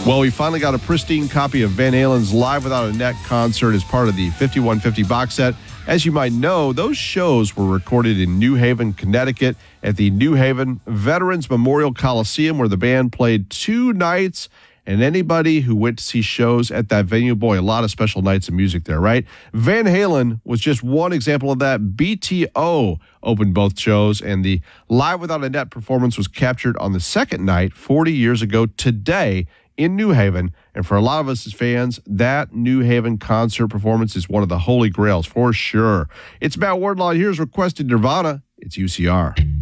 Well, we finally got a pristine copy of Van Halen's Live Without a Net concert as part of the 5150 box set. As you might know, those shows were recorded in New Haven, Connecticut at the New Haven Veterans Memorial Coliseum, where the band played 2 nights. And anybody who went to see shows at that venue, boy, a lot of special nights of music there, right? Van Halen was just one example of that. BTO opened both shows, and the Live Without a Net performance was captured on the second night 40 years ago today in New Haven. And for a lot of us as fans, that New Haven concert performance is one of the holy grails for sure. It's Matt Wardlaw. Here's Requested Nirvana. It's UCR.